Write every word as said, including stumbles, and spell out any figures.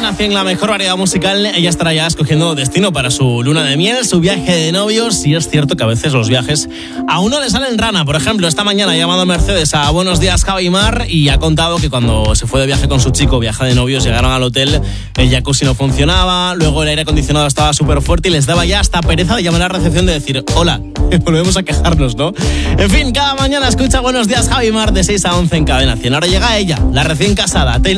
Cadena cien, la mejor variedad musical. Ella estará ya escogiendo destino para su luna de miel, su viaje de novios. Y es cierto que a veces los viajes a uno le salen rana. Por ejemplo, esta mañana ha llamado Mercedes a Buenos Días Javi Mar y ha contado que cuando se fue de viaje con su chico, viaje de novios, llegaron al hotel, el jacuzzi no funcionaba, luego el aire acondicionado estaba súper fuerte y les daba ya hasta pereza de llamar a la recepción de decir hola, volvemos a quejarnos, ¿no? En fin, cada mañana escucha Buenos Días Javi Mar de seis a once en Cadena cien. Ahora llega ella, la recién casada, Taylor